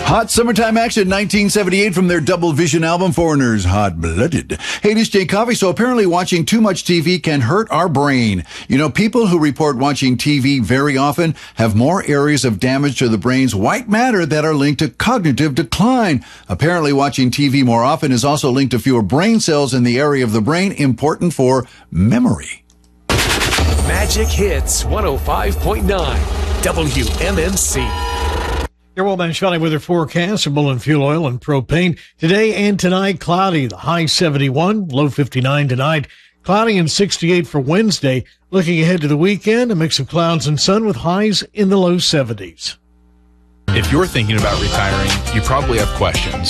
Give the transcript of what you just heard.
Hot summertime action, 1978 from their Double Vision album, Foreigners, Hot Blooded. Hey, this is Jay Coffey. So apparently watching too much TV can hurt our brain. You know, people who report watching TV very often have more areas of damage to the brain's white matter that are linked to cognitive decline. Apparently watching TV more often is also linked to fewer brain cells in the area of the brain important for memory. Magic Hits 105.9 WMMC. Your Wellman Valley weather forecast for Mullen Fuel Oil and Propane. Today and tonight, cloudy, the high 71, low 59 tonight. Cloudy and 68 for Wednesday. Looking ahead to the weekend, a mix of clouds and sun with highs in the low 70s. If you're thinking about retiring, you probably have questions.